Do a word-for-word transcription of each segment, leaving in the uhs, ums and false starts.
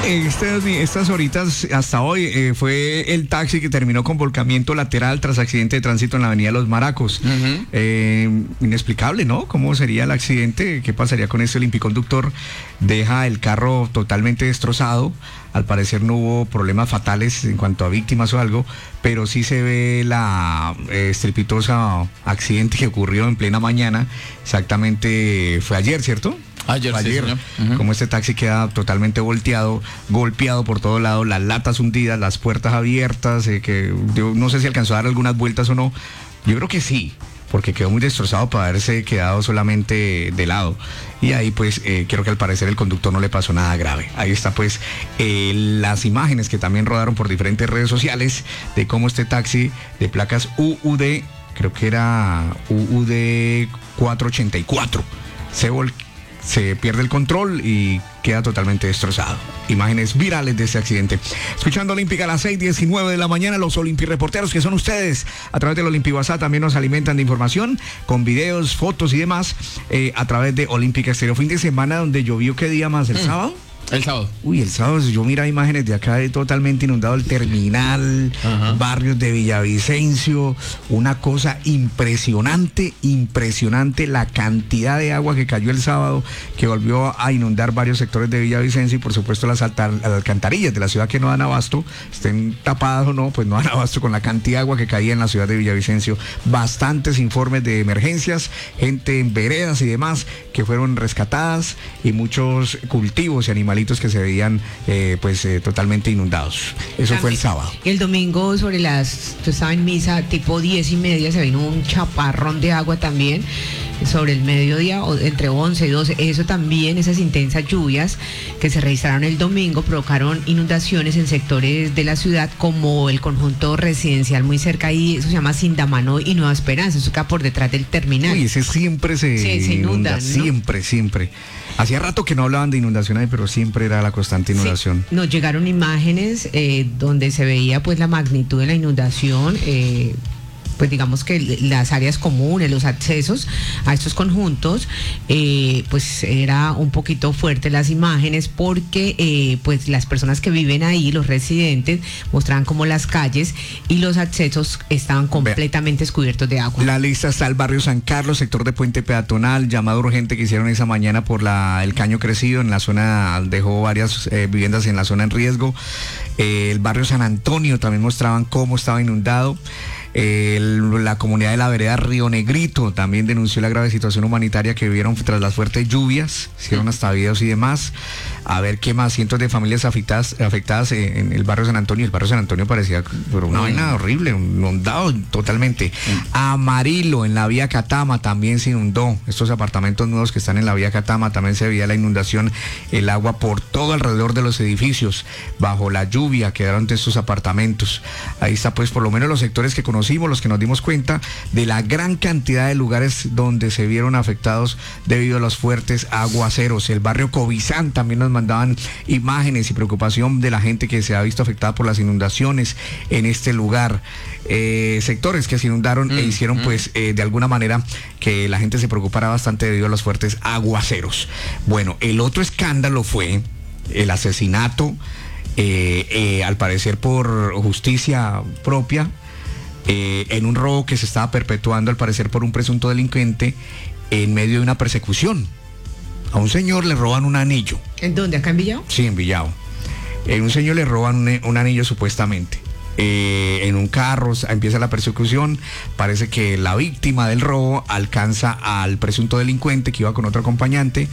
Este, estas horitas hasta hoy eh, fue el taxi que terminó con volcamiento lateral tras accidente de tránsito en la avenida Los Maracos. Uh-huh. eh, inexplicable, ¿no? ¿Cómo sería el accidente? ¿Qué pasaría con este? El impiconductor deja el carro totalmente destrozado. Al parecer no hubo problemas fatales en cuanto a víctimas o algo, pero sí se ve la eh, estrepitosa accidente que ocurrió en plena mañana. Exactamente fue ayer, ¿cierto? Ayer, Ayer, sí, uh-huh. Como este taxi queda totalmente volteado, golpeado por todos lados, las latas hundidas, las puertas abiertas, eh, que yo no sé si alcanzó a dar algunas vueltas o no. Yo creo que sí, porque quedó muy destrozado para haberse quedado solamente de lado. Y ahí pues eh, creo que al parecer el conductor no le pasó nada grave. Ahí está pues eh, las imágenes que también rodaron por diferentes redes sociales de cómo este taxi de placas U U D, creo que era U U D cuatrocientos ochenta y cuatro, se volcó. Se pierde el control y queda totalmente destrozado. Imágenes virales de ese accidente. Escuchando Olímpica a las seis diecinueve de la mañana, los Olympi reporteros, que son ustedes, a través del Olympi WhatsApp también nos alimentan de información, con videos, fotos y demás, eh, a través de Olímpica Estéreo. Fin de semana donde llovió, ¿qué día más? ¿El mm. sábado? El sábado. Uy, el sábado yo mira imágenes de acá de totalmente inundado el terminal, uh-huh. barrios de Villavicencio, una cosa impresionante, impresionante la cantidad de agua que cayó el sábado, que volvió a inundar varios sectores de Villavicencio y por supuesto las, altar, las alcantarillas de la ciudad que no dan abasto, estén tapadas o no, pues no dan abasto con la cantidad de agua que caía en la ciudad de Villavicencio. Bastantes informes de emergencias, gente en veredas y demás que fueron rescatadas y muchos cultivos y animales que se veían eh, pues eh, totalmente inundados. Eso fue el sábado. El domingo sobre las, yo estaba en misa tipo diez y media, se vino un chaparrón de agua también sobre el mediodía, entre once y doce. Eso también, esas intensas lluvias que se registraron el domingo provocaron inundaciones en sectores de la ciudad como el conjunto residencial muy cerca ahí, eso se llama Sindamano y Nueva Esperanza, eso queda por detrás del terminal. Uy, ese siempre se, sí, se inunda, inunda, ¿no? Siempre, siempre. Hacía rato que no hablaban de inundación ahí, pero siempre era la constante inundación. Sí, nos llegaron imágenes eh, donde se veía pues la magnitud de la inundación, eh, pues digamos que las áreas comunes, los accesos a estos conjuntos, eh, pues era un poquito fuerte las imágenes porque eh, pues las personas que viven ahí, los residentes, mostraban como las calles y los accesos estaban completamente cubiertos de agua. La lista está el barrio San Carlos, sector de Puente Peatonal, llamado urgente que hicieron esa mañana por la el caño crecido en la zona, dejó varias eh, viviendas en la zona en riesgo. Eh, el barrio San Antonio también mostraban cómo estaba inundado. El, la comunidad de la vereda Río Negrito también denunció la grave situación humanitaria que vivieron tras las fuertes lluvias, hicieron hasta videos y demás. A ver qué más, cientos de familias afectadas, afectadas en, en el barrio San Antonio. El barrio San Antonio parecía pero una mm. vaina horrible, inundado totalmente. Mm. Amarillo, en la vía Catama, también se inundó. Estos apartamentos nuevos que están en la vía Catama, también se veía la inundación, el agua por todo alrededor de los edificios. Bajo la lluvia quedaron estos apartamentos. Ahí está pues por lo menos los sectores que conocemos, los que nos dimos cuenta de la gran cantidad de lugares donde se vieron afectados debido a los fuertes aguaceros. El barrio Cobizán también nos mandaban imágenes y preocupación de la gente que se ha visto afectada por las inundaciones en este lugar. Eh, sectores que se inundaron mm, e hicieron mm. pues eh, de alguna manera que la gente se preocupara bastante debido a los fuertes aguaceros. Bueno, el otro escándalo fue el asesinato, eh, eh, al parecer por justicia propia, Eh, en un robo que se estaba perpetuando al parecer por un presunto delincuente en medio de una persecución. A un señor le roban un anillo. ¿En dónde? ¿Acá en Villao? Sí, en Villao. A un señor le roban un, un anillo supuestamente. Eh, en un carro empieza la persecución, parece que la víctima del robo alcanza al presunto delincuente que iba con otro acompañante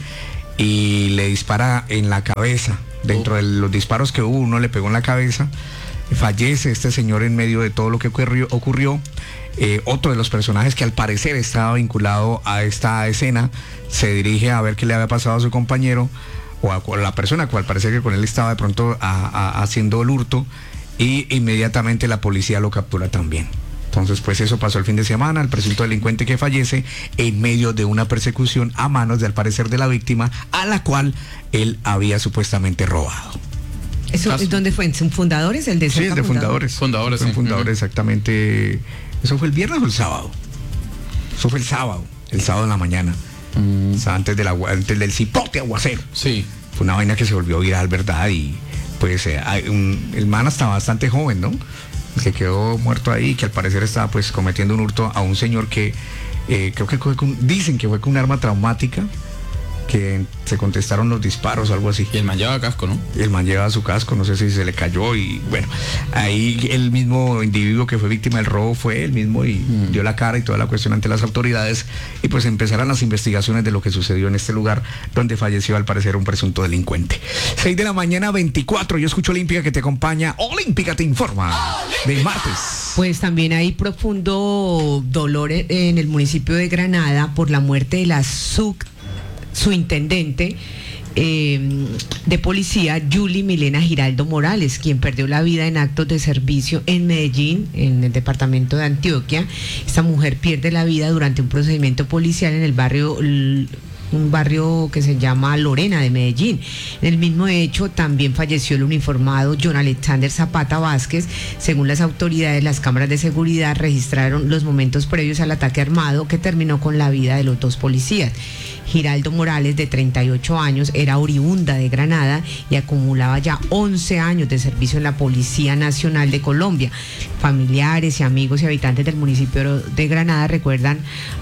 y le dispara en la cabeza. Dentro oh. de los disparos que hubo, uno le pegó en la cabeza. Fallece este señor en medio de todo lo que ocurrió. ocurrió. Eh, otro de los personajes que al parecer estaba vinculado a esta escena se dirige a ver qué le había pasado a su compañero o a, a la persona que al parecer que con él estaba de pronto a, a, haciendo el hurto y inmediatamente la policía lo captura también. Entonces pues eso pasó el fin de semana, el presunto delincuente que fallece en medio de una persecución a manos de al parecer de la víctima a la cual él había supuestamente robado. ¿Eso es dónde fue? ¿En Fundadores? ¿El de Sí, el de Fundadores. Fundadores, fue en sí. Fundadores, uh-huh. exactamente. ¿Eso fue el viernes o el sábado? Eso fue el sábado, el sábado en la mañana. Uh-huh. O sea, antes, de la, antes del cipote aguacero. Sí. Fue una vaina que se volvió viral, ¿verdad? Y pues eh, hay un, el man hasta bastante joven, ¿no? Que quedó muerto ahí, que al parecer estaba pues cometiendo un hurto a un señor que eh, creo que fue con, dicen que fue con un arma traumática, que se contestaron los disparos, algo así. Y el man llevaba casco, ¿no? Y el man llevaba su casco, no sé si se le cayó y bueno, ahí el mismo individuo que fue víctima del robo fue él mismo y mm. dio la cara y toda la cuestión ante las autoridades y pues empezaron las investigaciones de lo que sucedió en este lugar donde falleció al parecer un presunto delincuente. seis de la mañana veinticuatro, yo escucho Olímpica que te acompaña, Olímpica te informa de martes. Pues también hay profundo dolor en el municipio de Granada por la muerte de la sub su intendente eh, de policía, Yuli Milena Giraldo Morales, quien perdió la vida en actos de servicio en Medellín, en el departamento de Antioquia. Esta mujer pierde la vida durante un procedimiento policial en el barrio un barrio que se llama Lorena de Medellín. En el mismo hecho también falleció el uniformado John Alexander Zapata Vázquez. Según las autoridades, las cámaras de seguridad registraron los momentos previos al ataque armado que terminó con la vida de los dos policías. Giraldo Morales, de treinta y ocho años, era oriunda de Granada y acumulaba ya once años de servicio en la Policía Nacional de Colombia. Familiares y amigos y habitantes del municipio de Granada recuerdan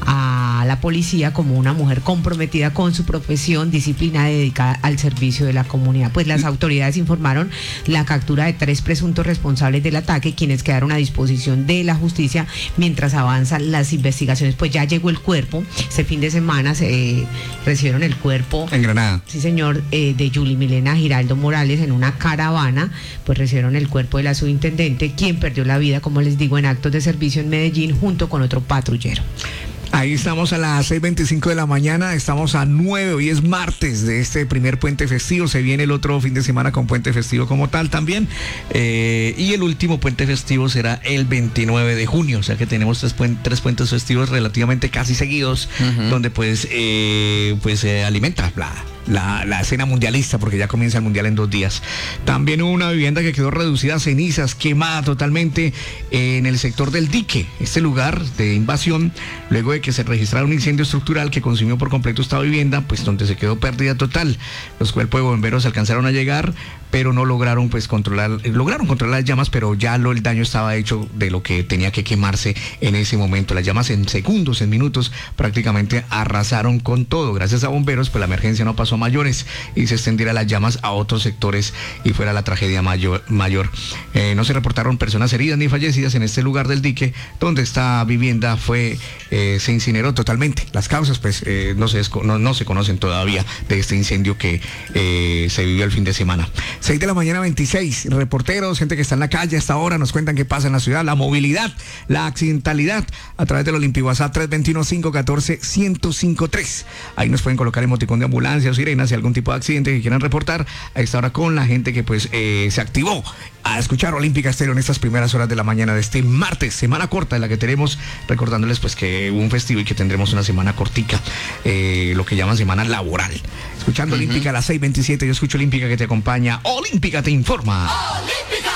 a la policía como una mujer comprometida con su profesión, disciplinada y dedicada al servicio de la comunidad. Pues las autoridades informaron la captura de tres presuntos responsables del ataque, quienes quedaron a disposición de la justicia mientras avanzan las investigaciones. Pues ya llegó el cuerpo. Este fin de semana se recibieron el cuerpo en Granada, sí señor, eh, de Yuli Milena Giraldo Morales en una caravana. Pues recibieron el cuerpo de la subintendente, quien perdió la vida, como les digo, en actos de servicio en Medellín junto con otro patrullero. Ahí estamos a las seis veinticinco de la mañana, estamos a nueve, hoy es martes de este primer puente festivo, se viene el otro fin de semana con puente festivo como tal también, eh, y el último puente festivo será el veintinueve de junio, o sea que tenemos tres, puen- tres puentes festivos relativamente casi seguidos, uh-huh. donde pues, eh, pues se eh, alimenta la... La, la escena mundialista, porque ya comienza el mundial en dos días. También hubo una vivienda que quedó reducida a cenizas, quemada totalmente en el sector del Dique, este lugar de invasión, luego de que se registrara un incendio estructural que consumió por completo esta vivienda, pues donde se quedó pérdida total. Los cuerpos de bomberos alcanzaron a llegar, pero no lograron pues controlar, lograron controlar las llamas, pero ya lo, el daño estaba hecho de lo que tenía que quemarse en ese momento. Las llamas en segundos, en minutos, prácticamente arrasaron con todo. Gracias a bomberos, pues la emergencia no pasó a mayores y se extendiera las llamas a otros sectores y fuera la tragedia mayor. mayor. Eh, no se reportaron personas heridas ni fallecidas en este lugar del Dique, donde esta vivienda fue, eh, se incineró totalmente. Las causas pues eh, no, se, no, no se conocen todavía de este incendio que eh, se vivió el fin de semana. seis de la mañana veintiséis, reporteros, gente que está en la calle hasta ahora, nos cuentan qué pasa en la ciudad, la movilidad, la accidentalidad, a través del Olimpi WhatsApp tres dos uno, cinco uno cuatro, uno cero cinco tres. Ahí nos pueden colocar emoticón de ambulancia o sirenas y algún tipo de accidente que quieran reportar a esta hora con la gente que pues eh, se activó a escuchar Olímpica Estéreo en estas primeras horas de la mañana de este martes, semana corta en la que tenemos, recordándoles pues que hubo un festivo y que tendremos una semana cortica, eh, lo que llaman semana laboral. Escuchando uh-huh. Olímpica a las seis veintisiete, yo escucho Olímpica que te acompaña, Olímpica te informa. ¡Olímpica!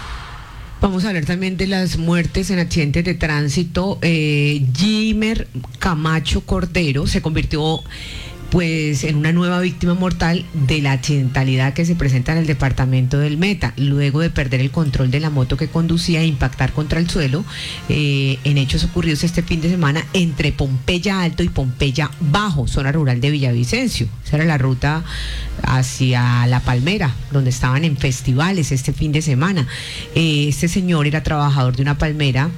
Vamos a hablar también de las muertes en accidentes de tránsito. eh, Jimer Camacho Cordero se convirtió pues en una nueva víctima mortal de la accidentalidad que se presenta en el departamento del Meta, luego de perder el control de la moto que conducía e impactar contra el suelo, eh, en hechos ocurridos este fin de semana entre Pompeya Alto y Pompeya Bajo, zona rural de Villavicencio. Esa era la ruta hacia La Palmera, donde estaban en festivales este fin de semana. Eh, este señor era trabajador de una palmera.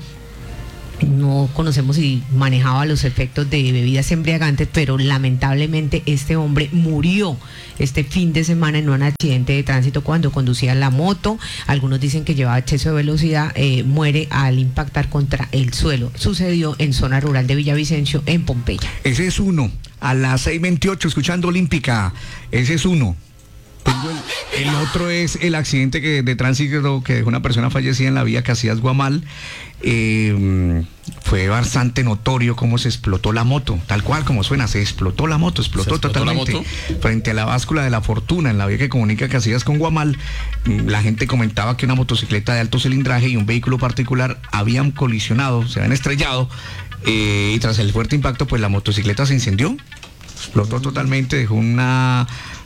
No conocemos si manejaba los efectos de bebidas embriagantes, pero lamentablemente este hombre murió este fin de semana en un accidente de tránsito cuando conducía la moto. Algunos dicen que llevaba exceso de velocidad, eh, muere al impactar contra el suelo. Sucedió en zona rural de Villavicencio, en Pompeya. Ese es uno, a las seis veintiocho, escuchando Olímpica, ese es uno. El, el otro es el accidente que, de tránsito que dejó una persona fallecida en la vía Casillas Guamal. Eh, fue bastante notorio cómo se explotó la moto, tal cual como suena, se explotó la moto, explotó, explotó totalmente la moto frente a la báscula de la Fortuna en la vía que comunica Casillas con Guamal. La gente comentaba que una motocicleta de alto cilindraje y un vehículo particular habían colisionado, se habían estrellado, eh, y tras el fuerte impacto pues la motocicleta se incendió, explotó totalmente, dejó una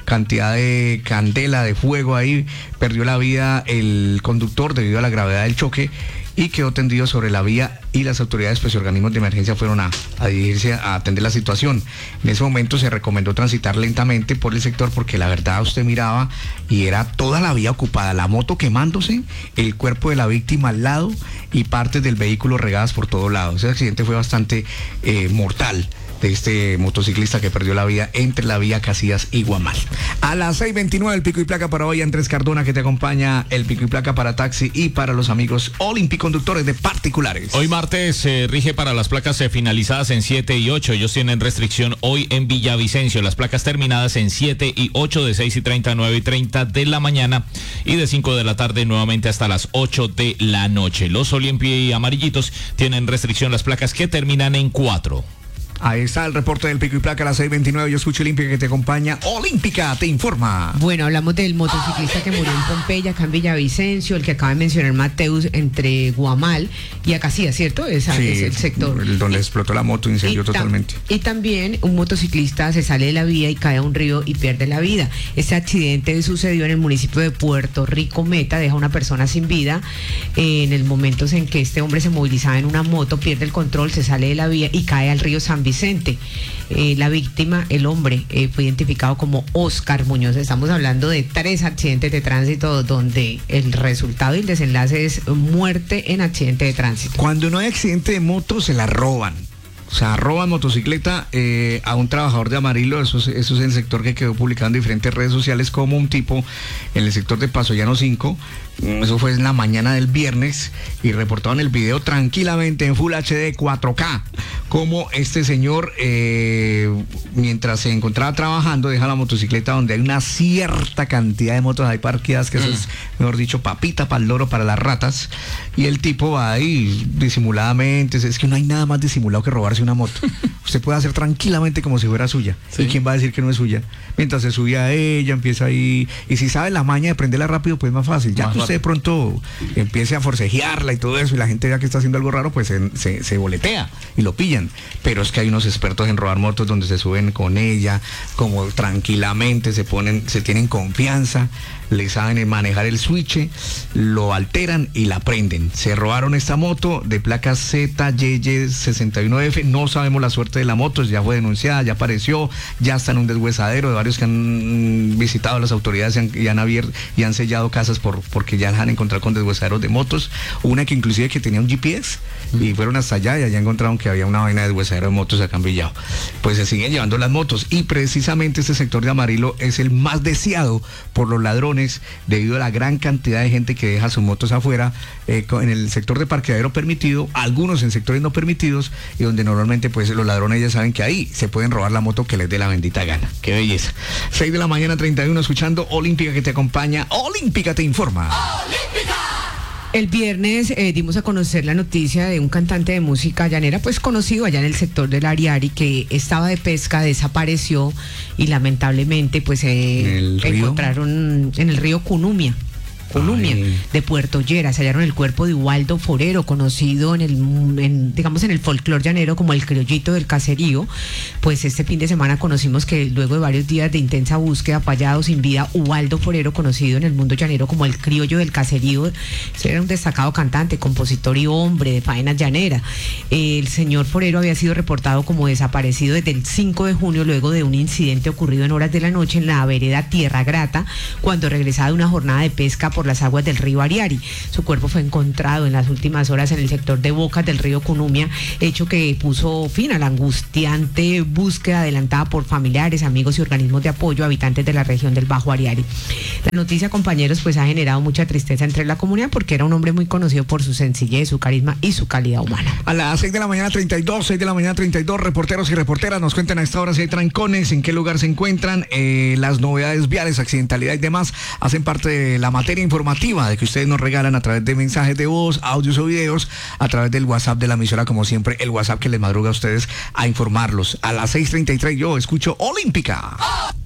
cantidad de candela, de fuego ahí, perdió la vida el conductor debido a la gravedad del choque y quedó tendido sobre la vía y las autoridades pues y organismos de emergencia fueron a, a dirigirse a atender la situación. En ese momento se recomendó transitar lentamente por el sector porque la verdad usted miraba y era toda la vía ocupada, la moto quemándose, el cuerpo de la víctima al lado y partes del vehículo regadas por todo lado. Ese accidente fue bastante eh, mortal de este motociclista que perdió la vida entre la vía Casillas y Guamal. A las seis veintinueve el pico y placa para hoy, Andrés Cardona que te acompaña, el pico y placa para taxi y para los amigos Olympic conductores de particulares. Hoy martes se eh, rige para las placas eh, finalizadas en siete y ocho, ellos tienen restricción hoy en Villavicencio, las placas terminadas en siete y ocho de seis y treinta a nueve y treinta de la mañana y de cinco de la tarde nuevamente hasta las ocho de la noche. Los Olympic amarillitos tienen restricción las placas que terminan en cuatro. Ahí está el reporte del pico y placa a las seis veintinueve. Yo escucho Olímpica que te acompaña. Olímpica te informa. Bueno, hablamos del motociclista que murió en Pompeya, acá en Villavicencio, el que acaba de mencionar Mateus, entre Guamal y Acacias, ¿cierto? Esa Sí, es el sector. el donde explotó la moto, incendió Y tam- totalmente. Y también un motociclista se sale de la vía y cae a un río y pierde la vida. Este accidente sucedió en el municipio de Puerto Rico Meta, deja a una persona sin vida. Eh, en el momento en que este hombre se movilizaba en una moto, pierde el control, se sale de la vía y cae al río San Vicente. Eh, la víctima, el hombre, eh, fue identificado como Oscar Muñoz. Estamos hablando de tres accidentes de tránsito donde el resultado y el desenlace es muerte en accidente de tránsito. Cuando no hay accidente de moto, se la roban. O sea, roban motocicleta eh, a un trabajador de Amarillo. Eso es, eso es el sector que quedó publicado en diferentes redes sociales, como un tipo en el sector de Paso Llano cinco. Eso fue en la mañana del viernes y reportaban el video tranquilamente en Full H D cuatro K, como este señor, eh, mientras se encontraba trabajando, deja la motocicleta donde hay una cierta cantidad de motos ahí parqueadas, que eso es, mejor dicho, papita para el loro, para las ratas, y el tipo va ahí disimuladamente. Es que no hay nada más disimulado que robarse una moto. Usted puede hacer tranquilamente como si fuera suya. Sí. ¿Y quién va a decir que no es suya? Mientras se sube a ella, empieza ahí, y si sabe la maña de prenderla rápido, pues más fácil. Ya más que usted de pronto empiece a forcejearla y todo eso, y la gente vea que está haciendo algo raro, pues se, se, se boletea y lo pillan. Pero es que hay unos expertos en robar motos donde se suben con ella, como tranquilamente, se ponen, se tienen confianza, le saben manejar el switch, lo alteran y la prenden. Se robaron esta moto de placa Z Y Y sesenta y uno F, no sabemos la suerte de la moto, ya fue denunciada, ya apareció, ya está en un deshuesadero de varios que han visitado a las autoridades y han, y han abierto y han sellado casas por, porque ya las han encontrado con deshuesaderos de motos. Una que inclusive que tenía un G P S y fueron hasta allá y allá encontraron que había una vaina de deshuesadero de motos acá en Villao. Pues se siguen llevando las motos y precisamente este sector de Amarillo es el más deseado por los ladrones debido a la gran cantidad de gente que deja sus motos afuera, eh, en el sector de parqueadero permitido, algunos en sectores no permitidos, y donde normalmente pues los ladrones ya saben que ahí se pueden robar la moto que les dé la bendita gana. Qué belleza. seis de la mañana treinta y uno, escuchando Olímpica que te acompaña. Olímpica te informa. ¡Olímpica! El viernes eh, dimos a conocer la noticia de un cantante de música llanera, pues conocido allá en el sector del Ariari, que estaba de pesca, desapareció y lamentablemente pues eh, encontraron en el río Cunumia. Cunumia, Ay. de Puerto Lleras, hallaron el cuerpo de Ubaldo Forero, conocido en el, en, digamos, en el folclor llanero como el criollito del caserío. Pues este fin de semana conocimos que luego de varios días de intensa búsqueda, fallado sin vida, Ubaldo Forero, conocido en el mundo llanero como el criollo del caserío, era un destacado cantante, compositor y hombre de faenas llaneras. El señor Forero había sido reportado como desaparecido desde el cinco de junio, luego de un incidente ocurrido en horas de la noche en la vereda Tierra Grata, cuando regresaba de una jornada de pesca por las aguas del río Ariari. Su cuerpo fue encontrado en las últimas horas en el sector de Bocas del río Cunumia, hecho que puso fin a la angustiante búsqueda adelantada por familiares, amigos y organismos de apoyo a habitantes de la región del Bajo Ariari. La noticia, compañeros, pues ha generado mucha tristeza entre la comunidad porque era un hombre muy conocido por su sencillez, su carisma y su calidad humana. A las seis de la mañana treinta y dos, seis de la mañana treinta y dos, reporteros y reporteras nos cuentan a esta hora si hay trancones, en qué lugar se encuentran, eh, las novedades viales, accidentalidad y demás, hacen parte de la materia informativa de que ustedes nos regalan a través de mensajes de voz, audios o videos, a través del WhatsApp de la emisora, como siempre, el WhatsApp que les madruga a ustedes a informarlos. A las seis treinta y tres yo escucho Olímpica.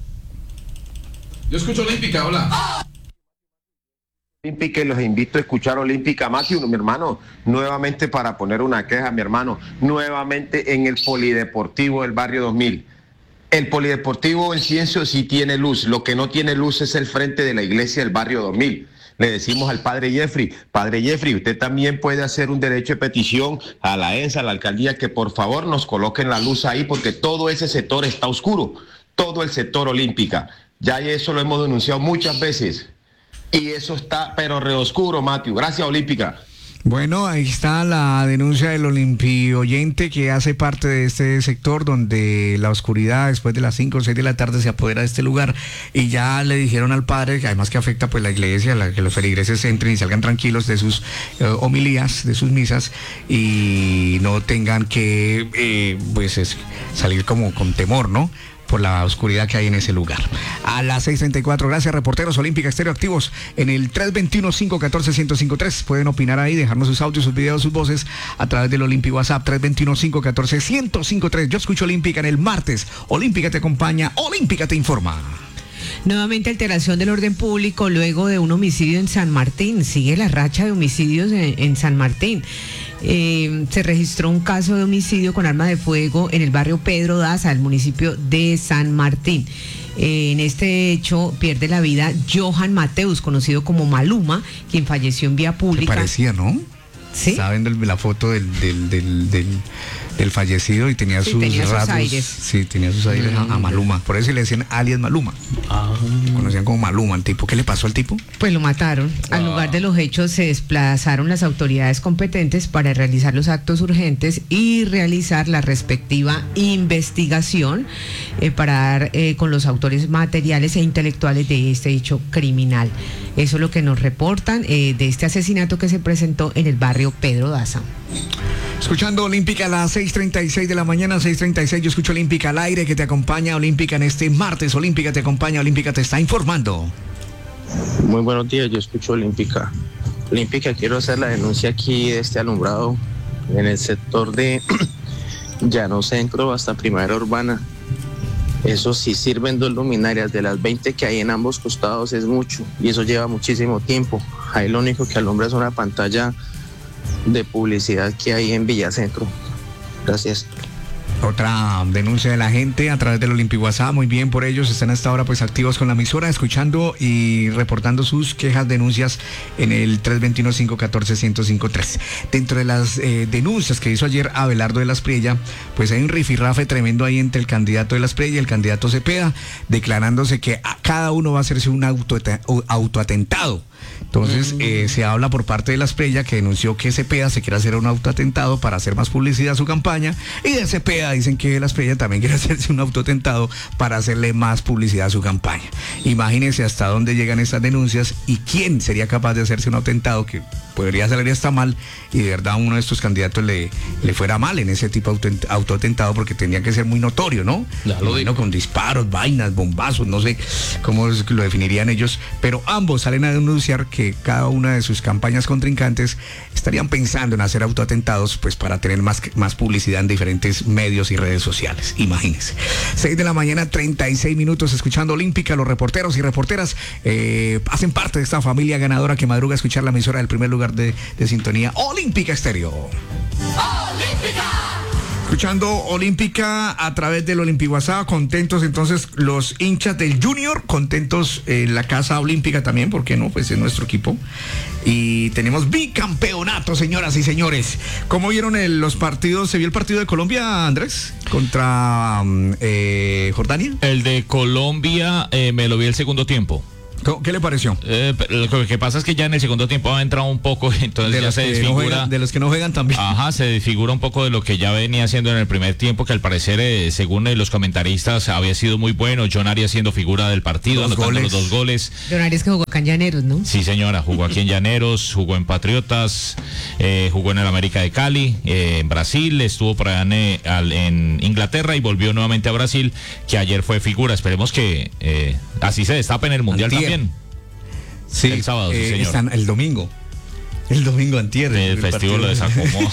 Yo escucho Olímpica, hola. Olímpica, y los invito a escuchar Olímpica. Matthew, mi hermano, nuevamente para poner una queja, mi hermano, nuevamente en el Polideportivo del Barrio dos mil. El polideportivo El Ciencio sí tiene luz, lo que no tiene luz es el frente de la iglesia del barrio dos mil. Le decimos al padre Jeffrey, padre Jeffrey, usted también puede hacer un derecho de petición a la E N S A, a la alcaldía, que por favor nos coloquen la luz ahí, porque todo ese sector está oscuro, todo el sector Olímpica. Ya eso lo hemos denunciado muchas veces y eso está pero re oscuro, Matthew. Gracias, Olímpica. Bueno, ahí está la denuncia del Olimpioyente, que hace parte de este sector donde la oscuridad después de las cinco o seis de la tarde se apodera de este lugar, y ya le dijeron al padre, que además que afecta pues la iglesia, la, que los feligreses entren y salgan tranquilos de sus eh, homilías, de sus misas, y no tengan que eh, pues es, salir como con temor, ¿no?, por la oscuridad que hay en ese lugar. A las seis treinta y cuatro, gracias, reporteros Olímpica Estéreo activos en el tres dos uno, cinco uno cuatro, uno cero cinco tres. Pueden opinar ahí, dejarnos sus audios, sus videos, sus voces a través del Olímpico WhatsApp tres dos uno, cinco uno cuatro, uno cero cinco tres. Yo escucho Olímpica en el martes. Olímpica te acompaña, Olímpica te informa. Nuevamente alteración del orden público luego de un homicidio en San Martín. Sigue la racha de homicidios en, en San Martín. Eh, se registró un caso de homicidio con arma de fuego en el barrio Pedro Daza, el municipio de San Martín. Eh, en este hecho pierde la vida Johan Mateus, conocido como Maluma, quien falleció en vía pública. ¿Te parecía, no? Sí. Estaba viendo el, la foto del, del, del, del, del fallecido y tenía sí, sus tenía sus rasgos. aires. Sí, tenía sus aires mm. a, a Maluma. Por eso le decían alias Maluma. Ah. Le conocían como Maluma al tipo. ¿Qué le pasó al tipo? Pues lo mataron. Ah. Al lugar de los hechos se desplazaron las autoridades competentes para realizar los actos urgentes y realizar la respectiva investigación eh, para dar eh, con los autores materiales e intelectuales de este hecho criminal. Eso es lo que nos reportan eh, de este asesinato que se presentó en el barrio Pedro Daza. Escuchando Olímpica a las seis treinta y seis de la mañana, seis treinta y seis, yo escucho Olímpica al aire, que te acompaña Olímpica en este martes. Olímpica te acompaña, Olímpica te está informando. Muy buenos días, yo escucho Olímpica. Olímpica, quiero hacer la denuncia aquí de este alumbrado en el sector de Llano Centro hasta Primavera Urbana. Eso sí, sirven dos luminarias, de las veinte que hay en ambos costados es mucho y eso lleva muchísimo tiempo. Ahí lo único que alumbra es una pantalla de publicidad que hay en Villacentro. Gracias. Otra denuncia de la gente a través del Olímpico WhatsApp, muy bien por ellos, están hasta ahora pues activos con la emisora, escuchando y reportando sus quejas, denuncias en el tres dos uno, cinco uno cuatro, uno cero cinco tres. Dentro de las eh, denuncias que hizo ayer Abelardo de la Espriella, pues hay un rifirrafe tremendo ahí entre el candidato de la Espriella y el candidato Cepeda, declarándose que a cada uno va a hacerse un auto, autoatentado. Entonces mm. eh, se habla por parte de la Espriella, que denunció que Cepeda se quiere hacer un autoatentado para hacer más publicidad a su campaña, y de Cepeda dicen que la Espriella también quiere hacerse un autoatentado para hacerle más publicidad a su campaña. Imagínense hasta dónde llegan estas denuncias y quién sería capaz de hacerse un atentado que podría salir hasta mal y de verdad a uno de estos candidatos le, le fuera mal en ese tipo de autoatentado, porque tendría que ser muy notorio, ¿no? Ya lo digo, con disparos, vainas, bombazos, no sé cómo lo definirían ellos, pero ambos salen a denunciar que cada una de sus campañas contrincantes estarían pensando en hacer autoatentados pues para tener más, más publicidad en diferentes medios y redes sociales. Imagínense. seis de la mañana, treinta y seis minutos, escuchando Olímpica. Los reporteros y reporteras eh, hacen parte de esta familia ganadora que madruga a escuchar la emisora del primer lugar de, de sintonía, Olímpica Estéreo. ¡Olímpica! Escuchando Olímpica a través del Olímpico WhatsApp, contentos entonces los hinchas del Junior, contentos en la Casa Olímpica también, ¿por qué no? Pues es nuestro equipo. Y tenemos bicampeonato, señoras y señores. ¿Cómo vieron el, los partidos? ¿Se vio el partido de Colombia, Andrés? Contra eh, Jordania. El de Colombia eh, me lo vi el segundo tiempo. ¿Qué le pareció? Eh, lo que pasa es que ya en el segundo tiempo ha entrado un poco, entonces de ya se desfigura. No juegan, de los que no juegan también. Ajá, se desfigura un poco de lo que ya venía haciendo en el primer tiempo, que al parecer, eh, según eh, los comentaristas, había sido muy bueno. John Arias siendo figura del partido, dos anotando goles. los dos goles. John Arias que jugó acá en Llaneros, ¿no? Sí, señora, jugó aquí en Llaneros, jugó en Patriotas, eh, jugó en el América de Cali, eh, en Brasil, estuvo por allá en, eh, al, en Inglaterra y volvió nuevamente a Brasil, que ayer fue figura. Esperemos que eh, así se destape en el Mundial Antier. también. Sí, el sábado, eh, sí, señor. Están el domingo. El domingo antier. El, el festivo lo desacomó.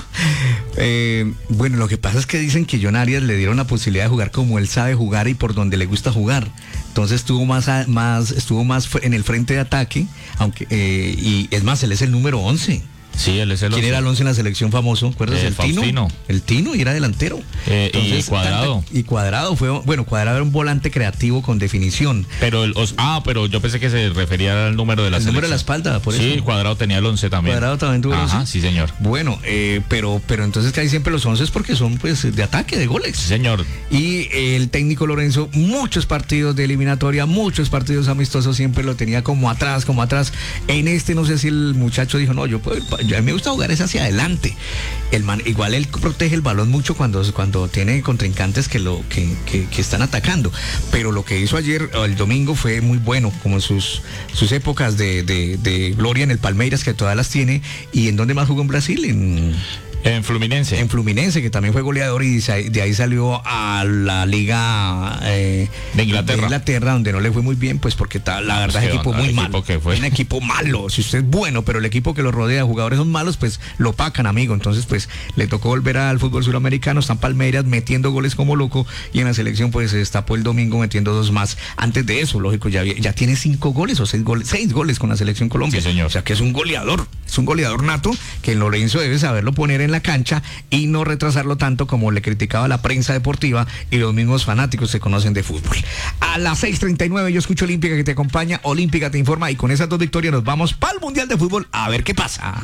eh, bueno, lo que pasa es que dicen que John Arias le dieron la posibilidad de jugar como él sabe jugar y por donde le gusta jugar. Entonces estuvo más, a, más, estuvo más en el frente de ataque, aunque eh, y es más, él es el número once. Sí, él es el ¿Quién once. era el once en la selección famoso? ¿Acuerdas? Eh, el Tino. Faustino. El Tino y era delantero. Eh, y Cuadrado. tanta- y Cuadrado fue, bueno, Cuadrado era un volante creativo con definición. Pero el, os- ah, pero yo pensé que se refería al número de la El número de la selección. espalda, por Sí, eso. Cuadrado tenía el once también. Cuadrado también tuvo el Ajá, once. sí, señor. Bueno, eh, pero, pero entonces que hay siempre los once porque son pues de ataque, de goles. Sí, señor. Y el técnico Lorenzo, muchos partidos de eliminatoria, muchos partidos amistosos, siempre lo tenía como atrás, como atrás. En este no sé si el muchacho dijo, no, yo, puedo, yo a mí me gusta jugar es hacia adelante. El man, igual él protege el balón mucho cuando, cuando tiene contrincantes que lo que, que, que están atacando. Pero lo que hizo ayer, el domingo, fue muy bueno, como en sus, sus épocas de, de, de gloria en el Palmeiras, que todas las tiene. ¿Y en dónde más jugó en Brasil? En... En Fluminense. En Fluminense, que también fue goleador y de ahí salió a la Liga eh, de Inglaterra. de Inglaterra, donde no le fue muy bien, pues porque ta, la verdad Pues es equipo onda, muy el malo. equipo que fue. Un equipo malo. Si usted es bueno, pero el equipo que lo rodea, jugadores son malos, pues lo pacan, amigo. Entonces, pues le tocó volver al fútbol suramericano. Están Palmeiras metiendo goles como loco y en la selección, pues se destapó el domingo metiendo dos más. Antes de eso, lógico, ya, ya tiene cinco goles o seis goles, seis goles con la selección Colombia. Sí, señor. O sea que es un goleador, es un goleador nato que Lorenzo debe saberlo poner en la cancha y no retrasarlo tanto como le criticaba la prensa deportiva y los mismos fanáticos que conocen de fútbol. A las seis treinta y nueve yo escucho Olímpica que te acompaña, Olímpica te informa y con esas dos victorias nos vamos para el Mundial de Fútbol a ver qué pasa.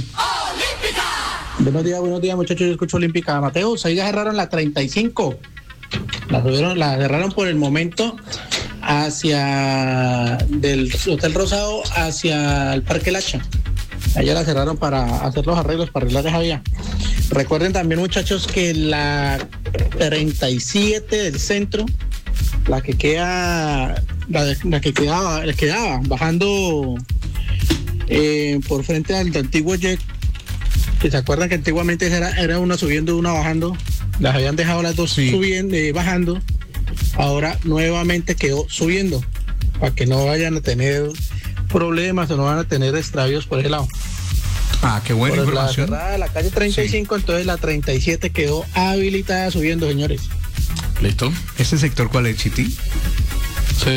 Buenos días, buenos días muchachos, yo escucho Olímpica. Mateus, ahí ya cerraron la treinta y cinco. La, subieron, la cerraron por el momento hacia del Hotel Rosado hacia el Parque Lacha. Allá la cerraron para hacer los arreglos, para arreglar esa vía. Recuerden también muchachos que la treinta y siete del centro, la que queda, la, la que quedaba, la quedaba bajando eh, por frente al antiguo Jet, que se acuerdan que antiguamente era, era una subiendo, una bajando, las habían dejado las dos Sí. subiendo, eh, bajando, ahora nuevamente quedó subiendo, para que no vayan a tener problemas o no van a tener extravíos por ese lado. Ah, qué buena Por la información. cerrada de la calle treinta y cinco, sí. Entonces la treinta y siete quedó habilitada subiendo, señores. Listo. ¿Este sector cuál es, Chiti? Eso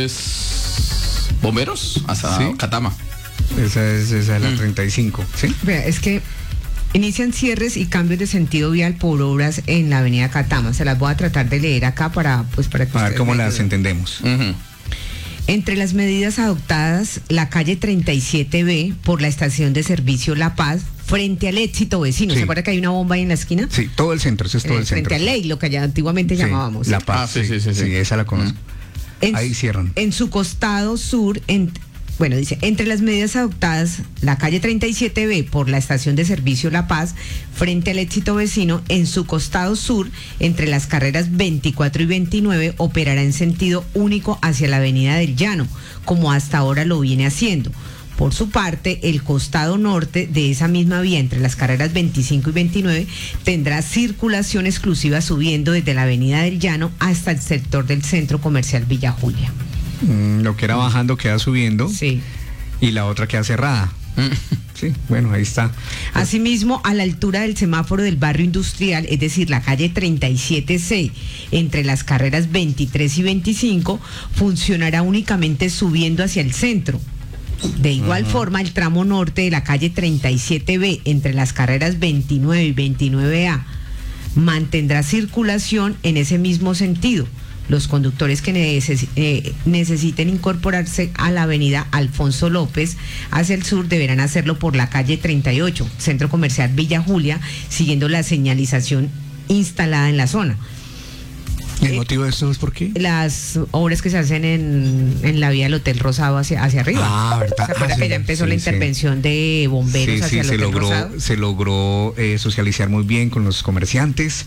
es Bomberos hasta Sí. Catama. Esa es, esa es la Mm. treinta y cinco, ¿sí? Vea, es que inician cierres y cambios de sentido vial por obras en la avenida Catama. Se las voy a tratar de leer acá para, pues, para que A ver ustedes cómo me las ayuden. entendemos. Ujú. Entre las medidas adoptadas, la calle treinta y siete B por la estación de servicio La Paz, frente al Éxito Vecino. Sí. ¿Se acuerda que hay una bomba ahí en la esquina? Sí, todo el centro, ese es todo Eh, el centro. frente a Ley, lo que allá antiguamente Sí, llamábamos. La Paz, Ah, sí, sí, sí, sí. esa la conozco. En, Ahí cierran. En su costado sur, en, bueno, dice, entre las medidas adoptadas, la calle treinta y siete B por la estación de servicio La Paz, frente al Éxito Vecino, en su costado sur, entre las carreras veinticuatro y veintinueve, operará en sentido único hacia la avenida del Llano, como hasta ahora lo viene haciendo. Por su parte, el costado norte de esa misma vía, entre las carreras veinticinco y veintinueve, tendrá circulación exclusiva subiendo desde la avenida del Llano hasta el sector del centro comercial Villa Julia. Mm, lo que era bajando queda subiendo Sí. y la otra queda cerrada. Sí, bueno, ahí está. Asimismo, a la altura del semáforo del barrio industrial, es decir, la calle treinta y siete C, entre las carreras veintitrés y veinticinco, funcionará únicamente subiendo hacia el centro. De igual uh-huh. forma, el tramo norte de la calle treinta y siete B, entre las carreras veintinueve y veintinueve A, mantendrá circulación en ese mismo sentido. Los conductores que neces- eh, necesiten incorporarse a la avenida Alfonso López hacia el sur deberán hacerlo por la calle treinta y ocho, Centro Comercial Villa Julia, siguiendo la señalización instalada en la zona. ¿El eh, motivo de esto es por qué? Las obras que se hacen en, en la vía del Hotel Rosado hacia, hacia arriba. Ah, ¿verdad? ¿Se acuerda ah, que sí, ya empezó sí, la sí. intervención de bomberos sí, hacia sí, el se Hotel logró, Rosado? se logró eh, socializar muy bien con los comerciantes.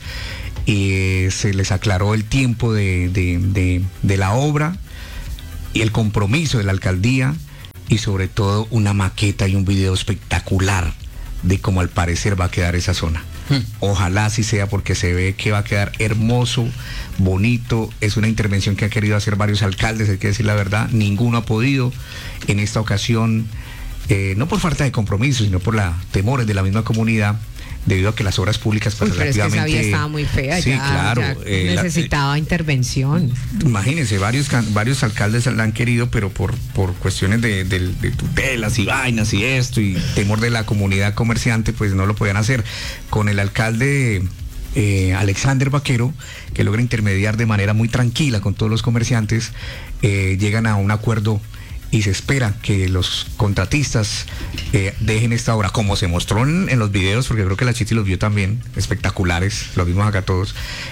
Eh, se les aclaró el tiempo de, de, de, de la obra y el compromiso de la alcaldía y sobre todo una maqueta y un video espectacular de cómo al parecer va a quedar esa zona. Hmm. Ojalá así sea porque se ve que va a quedar hermoso, bonito. Es una intervención que han querido hacer varios alcaldes, hay que decir la verdad, ninguno ha podido en esta ocasión, eh, no por falta de compromiso, sino por la temores de la misma comunidad. debido a que las obras públicas pues, Uy, pero relativamente... es que esa vía estaba muy fea, sí, ya, claro, ya eh, la- necesitaba intervención. Imagínense, varios can- varios alcaldes la han querido, pero por, por cuestiones de, de- de tutelas y vainas y esto, y temor de la comunidad comerciante, pues no lo podían hacer. Con el alcalde eh, Alexander Vaquero, que logra intermediar de manera muy tranquila con todos los comerciantes, eh, llegan a un acuerdo y se espera que los contratistas eh, dejen esta obra, como se mostró en, en los videos, porque creo que la Chiti los vio también, espectaculares, los vimos acá todos.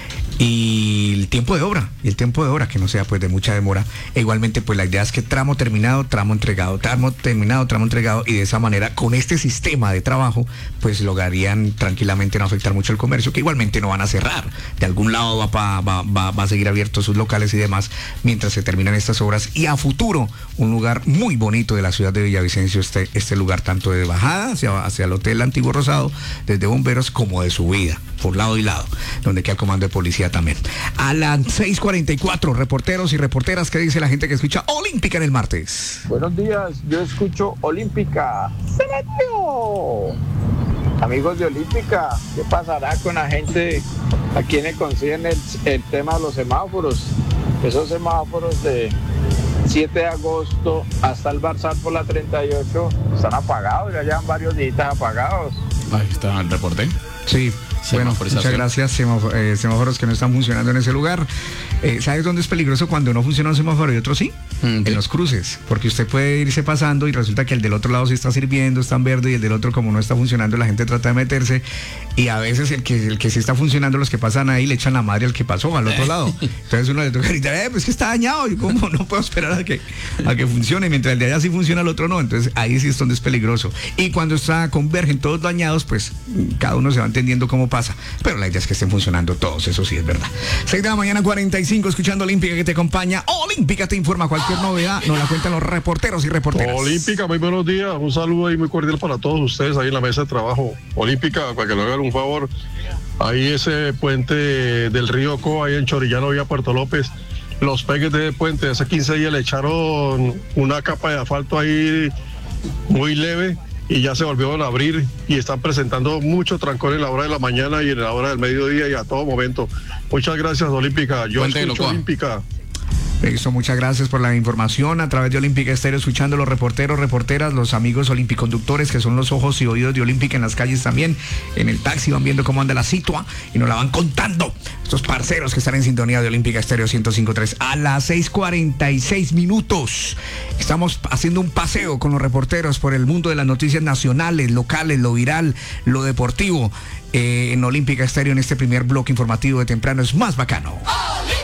Y el tiempo de obra, y el tiempo de obra, que no sea pues de mucha demora. E igualmente pues la idea es que tramo terminado, tramo entregado, tramo terminado, tramo entregado, y de esa manera, con este sistema de trabajo, pues lograrían tranquilamente no afectar mucho el comercio, que igualmente no van a cerrar. De algún lado va, pa- va, va, va a seguir abiertos sus locales y demás, mientras se terminan estas obras. Y a futuro, un lugar muy bonito de la ciudad de Villavicencio, este, este lugar tanto de bajada hacia, hacia el Hotel Antiguo Rosado, desde bomberos, como de subida, por lado y lado, donde queda el comando de policía también. A las seis cuarenta y cuatro, reporteros y reporteras, ¿qué dice la gente que escucha Olímpica en el martes? Buenos días, yo escucho Olímpica. ¡Señor! Amigos de Olímpica, ¿qué pasará con la gente a quienes consiguen el, el tema de los semáforos? Esos semáforos de siete de agosto hasta el Barzal por la treinta y ocho están apagados, ya llevan varios días apagados. Ahí está el reporte. Sí, bueno, Semaforización. muchas gracias. Semáfo- eh, semáforos que no están funcionando en ese lugar. Eh, ¿Sabes dónde es peligroso cuando no funciona un semáforo y otro sí? Mm, En los cruces, porque usted puede irse pasando y resulta que el del otro lado sí está sirviendo, está en verde, y el del otro, como no está funcionando, la gente trata de meterse, y a veces el que el que sí está funcionando, los que pasan ahí le echan la madre al que pasó al otro lado. Entonces uno le toca gritar, eh, pues que está dañado, y cómo no puedo esperar a que a que funcione, mientras el de allá sí funciona, el otro no. Entonces ahí sí es donde es peligroso. Y cuando está convergen todos dañados, pues cada uno se va entendiendo cómo pasa, pero la idea es que estén funcionando todos, eso sí es verdad. seis de la mañana, cuarenta y cinco, escuchando Olímpica, que te acompaña. Olímpica te informa cualquier novedad, nos la cuentan los reporteros y reporteras. Olímpica, muy buenos días, un saludo ahí muy cordial para todos ustedes ahí en la mesa de trabajo. Olímpica, para que le hagan un favor, ahí ese puente del río Co, ahí en Chorillano, vía Puerto López, los pegues de puente, hace quince días le echaron una capa de asfalto ahí muy leve y ya se volvieron a abrir y están presentando mucho trancón en la hora de la mañana y en la hora del mediodía y a todo momento. Muchas gracias, Olímpica. Yo Puente de escucho Locoa. Olímpica. Listo, muchas gracias por la información a través de Olímpica Estéreo, escuchando los reporteros, reporteras, los amigos olimpiconductores, que son los ojos y oídos de Olímpica en las calles también. En el taxi van viendo cómo anda la situa y nos la van contando. Estos parceros que están en sintonía de Olímpica Estéreo ciento cinco punto tres. A las seis cuarenta y seis minutos estamos haciendo un paseo con los reporteros por el mundo de las noticias nacionales, locales, lo viral, lo deportivo, eh, en Olímpica Estéreo, en este primer bloque informativo de temprano. Es más bacano. Olímpica.